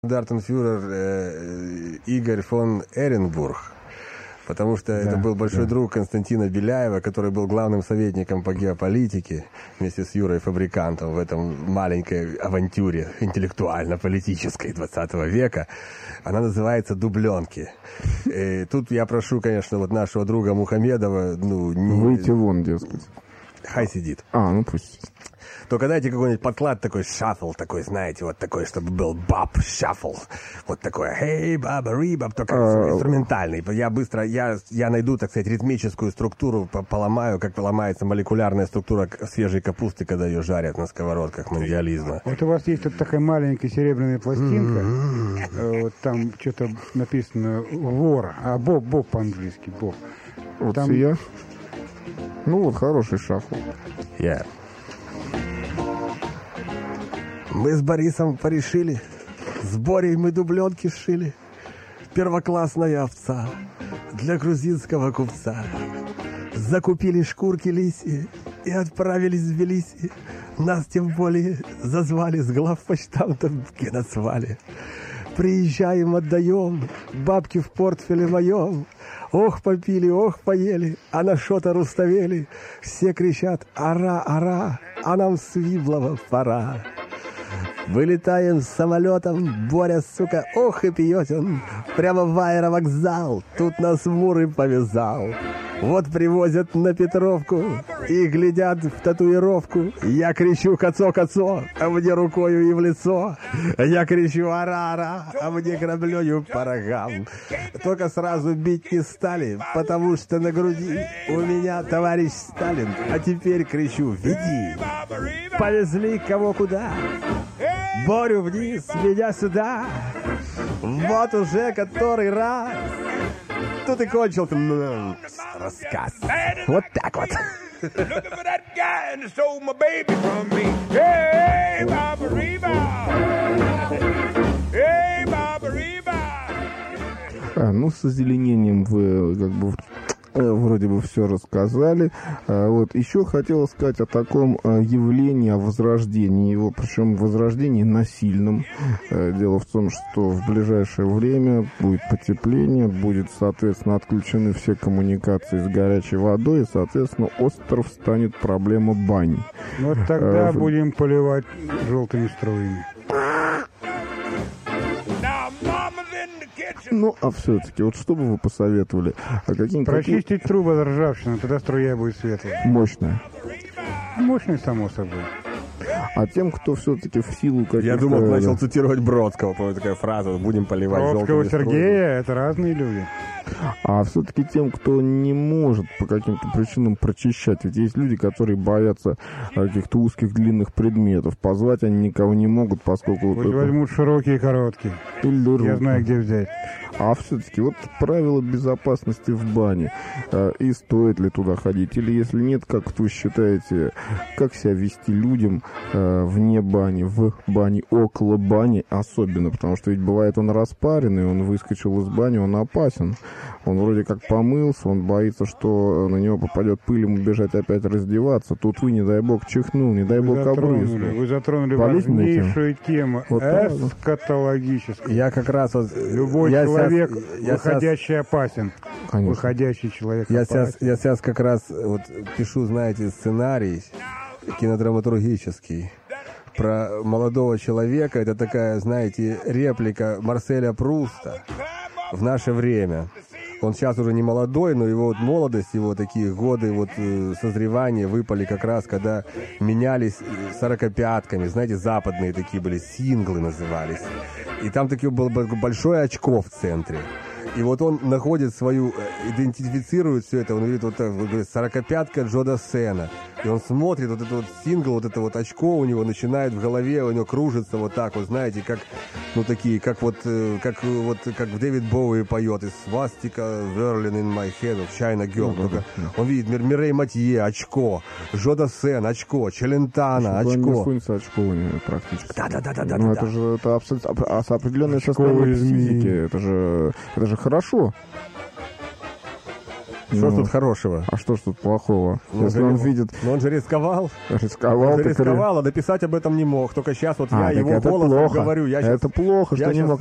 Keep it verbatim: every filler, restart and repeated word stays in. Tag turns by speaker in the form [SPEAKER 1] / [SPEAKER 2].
[SPEAKER 1] Дартенфюрер э, Игорь фон Эренбург, потому что да, это был большой да. друг Константина Беляева, который был главным советником по геополитике вместе с Юрой Фабрикантом в этом маленькой авантюре интеллектуально-политической двадцатого века. Она называется «Дубленки». И тут я прошу, конечно, вот нашего друга Мухамедова... Ну, не...
[SPEAKER 2] Выйти вон, дескать.
[SPEAKER 1] Хай сидит.
[SPEAKER 2] А, ну пусть.
[SPEAKER 1] Только дайте какой-нибудь подклад такой, шаффл такой, знаете, вот такой, чтобы был баб, шаффл. Вот такой, хей, баба, рибаб, только а... инструментальный. Я быстро, я, я найду, так сказать, ритмическую структуру, поломаю, как ломается молекулярная структура свежей капусты, когда ее жарят на сковородках мандиализма.
[SPEAKER 3] Вот у вас есть вот такая маленькая серебряная пластинка, mm-hmm. вот там что-то написано «вор», а «боб», «боб» по-английски, «боб».
[SPEAKER 2] Вот
[SPEAKER 3] там...
[SPEAKER 2] я. Ну вот, хороший шафл.
[SPEAKER 1] Я. Yeah. Мы с Борисом порешили, с Борей мы дубленки сшили. Первоклассная овца для грузинского купца. Закупили шкурки лисьи и отправились в Тбилиси. Нас тем более зазвали с главпочтамтом в геноцвале. Приезжаем, отдаем, бабки в портфеле моем. Ох, попили, ох, поели, а на шо-то руставели. Все кричат «Ара, ара», а нам с Виблова пора. Вылетаем с самолетом, Боря, сука, ох и пьет он. Прямо в аэровокзал, тут нас Муры повязал. Вот привозят на Петровку и глядят в татуировку. Я кричу «Кацо-кацо», а мне рукою и в лицо. Я кричу «Ара-ара», а мне граблёю по рогам. Только сразу бить не стали, потому что на груди у меня товарищ Сталин. А теперь кричу «Веди». Повезли кого куда. Борю вниз, меня сюда. Вот уже который раз. Тут и кончил ну, рассказ. Вот так вот.
[SPEAKER 2] А, ну, с озеленением вы как бы вроде бы все рассказали. А, вот еще хотел сказать о таком а, явлении, о возрождении его, причем возрождении насильном. А, дело в том, что в ближайшее время будет потепление, будет, соответственно, отключены все коммуникации с горячей водой, и, соответственно, остров станет проблема бань.
[SPEAKER 3] Вот тогда а, будем поливать желтыми струями.
[SPEAKER 2] Ну, а все-таки, вот что бы вы посоветовали? А каким,
[SPEAKER 3] Прочистить
[SPEAKER 2] каким...
[SPEAKER 3] трубы от ржавчины, тогда струя будет светлая.
[SPEAKER 2] Мощная.
[SPEAKER 3] Мощная, само собой.
[SPEAKER 2] А тем, кто все-таки в силу каких-то...
[SPEAKER 1] Я думал, начал цитировать Бродского, по такая фраза, будем поливать
[SPEAKER 3] Бродского,
[SPEAKER 1] желтыми
[SPEAKER 3] Сергея,
[SPEAKER 1] струями.
[SPEAKER 3] Это разные люди.
[SPEAKER 2] А все-таки тем, кто не может по каким-то причинам прочищать. Ведь есть люди, которые боятся каких-то узких длинных предметов. Позвать они никого не могут, поскольку...
[SPEAKER 3] Пусть вот возьмут это... широкие и короткие.
[SPEAKER 2] Или
[SPEAKER 3] Я знаю, где взять.
[SPEAKER 2] А все-таки вот правила безопасности в бане. И стоит ли туда ходить? Или если нет, как вы считаете, как себя вести людям вне бани, в бане, около бани особенно? Потому что ведь бывает он распаренный, он выскочил из бани, он опасен. Он вроде как помылся, он боится, что на него попадет пыль, ему бежать опять раздеваться. Тут вы, не дай бог, чихнул, не дай
[SPEAKER 3] вы
[SPEAKER 2] бог, обрызгал.
[SPEAKER 3] Вы затронули важнейшую тему. Вот эскатологическую.
[SPEAKER 1] Я как раз вот...
[SPEAKER 3] Любой
[SPEAKER 1] я
[SPEAKER 3] человек,
[SPEAKER 1] сейчас,
[SPEAKER 3] выходящий,
[SPEAKER 1] сейчас,
[SPEAKER 3] опасен.
[SPEAKER 2] Конечно.
[SPEAKER 3] Выходящий человек
[SPEAKER 1] я
[SPEAKER 3] опасен.
[SPEAKER 1] Сейчас, я сейчас как раз вот пишу, знаете, сценарий кинодраматургический про молодого человека. Это такая, знаете, реплика Марселя Пруста в наше время. Он сейчас уже не молодой, но его вот молодость, его такие годы вот э, созревания выпали как раз, когда менялись сорокопятками, знаете, западные такие были, синглы назывались. И там такое было большое очко в центре. И вот он находит свою, идентифицирует все это, он говорит, вот так, говорит, сорокопятка Джо Дассена. И он смотрит, вот это вот сингл, вот это вот очко у него начинает в голове, у него кружится вот так вот, знаете, как, ну такие, как вот, как вот, как в Дэвид Боуи поет, из свастика, Whirling in my head, China Girl.
[SPEAKER 2] Ну,
[SPEAKER 1] только он видит Мирей Матье, очко, Джо Дассен, очко, Челентано, очко.
[SPEAKER 2] очко у него практически.
[SPEAKER 1] Да-да-да-да-да.
[SPEAKER 2] Ну, это же это абсолютно определенное состояние психики, это же, это же хорошо.
[SPEAKER 1] Что ж
[SPEAKER 2] Ну,
[SPEAKER 1] тут хорошего?
[SPEAKER 2] А что ж тут плохого?
[SPEAKER 1] Ну,
[SPEAKER 2] Если
[SPEAKER 1] он
[SPEAKER 2] он
[SPEAKER 1] же-
[SPEAKER 2] видит,
[SPEAKER 1] Но он же рисковал.
[SPEAKER 2] рисковал,
[SPEAKER 1] Он же
[SPEAKER 2] так ре-
[SPEAKER 1] рисковал, а написать об этом не мог. Только сейчас вот
[SPEAKER 2] А,
[SPEAKER 1] я
[SPEAKER 2] так
[SPEAKER 1] его
[SPEAKER 2] это
[SPEAKER 1] голосом
[SPEAKER 2] плохо.
[SPEAKER 1] говорю. Я
[SPEAKER 2] это
[SPEAKER 1] щас-
[SPEAKER 2] плохо,
[SPEAKER 1] я
[SPEAKER 2] что не
[SPEAKER 1] щас
[SPEAKER 2] мог